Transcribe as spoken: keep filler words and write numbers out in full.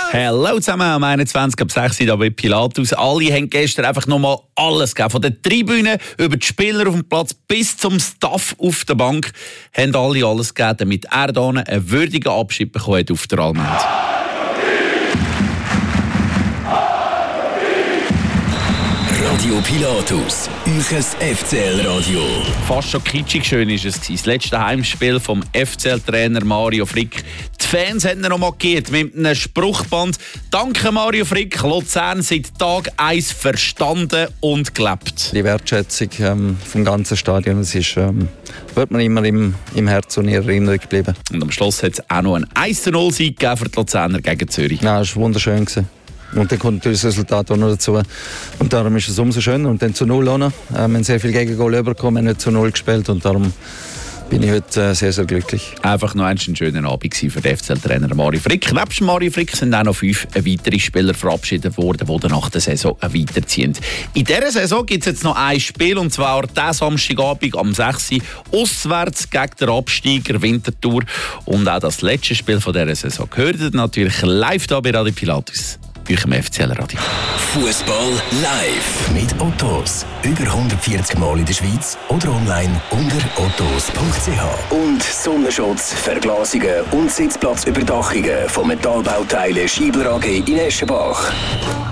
Hallo zusammen, am einundzwanzig ab sechs Uhr bei Pilatus. Alle haben gestern einfach nochmal alles gegeben. Von der Tribüne über die Spieler auf dem Platz bis zum Staff auf der Bank haben alle alles gegeben, damit er hier einen würdigen Abschied bekommen hat auf der Almend. Radio Pilatus, euch F C L-Radio. Fast schon kitschig schön war es. Das letzte Heimspiel vom F C L-Trainer Mario Frick. Die Fans haben ihn noch markiert mit einem Spruchband. Danke Mario Frick, Luzern seit Tag eins verstanden und gelebt. Die Wertschätzung ähm, vom ganzen Stadion, das ist, ähm, wird mir immer im, im Herzen und in Erinnerung geblieben. Und am Schluss hat es auch noch einen eins zu null Sieg gegeben für die Luzerner gegen Zürich. Ja, es war wunderschön gewesen. Und dann kommt natürlich das Resultat auch noch dazu. Und darum ist es umso schöner. Und dann zu null auch noch. Äh, wir haben sehr viel Gegengol bekommen, haben nicht zu null gespielt. Und darum bin ich heute äh, sehr, sehr glücklich. Einfach noch ein schöner Abend für den F C L-Trainer Mario Frick. Nebst Mario Frick sind auch noch fünf weitere Spieler verabschiedet worden, die nach der Saison weiterziehen. In dieser Saison gibt es jetzt noch ein Spiel, und zwar diesen Samstagabend am sechs Uhr auswärts gegen den Absteiger Winterthur. Und auch das letzte Spiel von dieser Saison gehört ihr natürlich live hier bei Radio Pilatus. Im F C L-Radio. Fußball live mit Ottos. Über hundertvierzig Mal in der Schweiz oder online unter ottos punkt c h. Und Sonnenschutz, Verglasungen und Sitzplatzüberdachungen von Metallbauteilen Schiebler A G in Eschenbach.